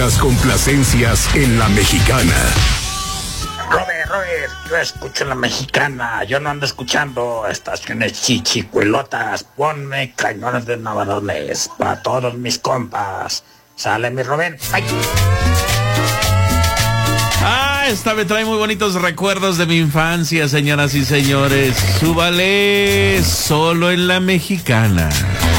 las complacencias en La Mexicana. Robert, yo escucho La Mexicana, yo no ando escuchando estaciones chichicuelotas. Ponme Cañones de Navarones para todos mis compas. Sale mi Robert. ¡Ay! Esta me trae muy bonitos recuerdos de mi infancia, señoras y señores. Súbale, solo en La Mexicana.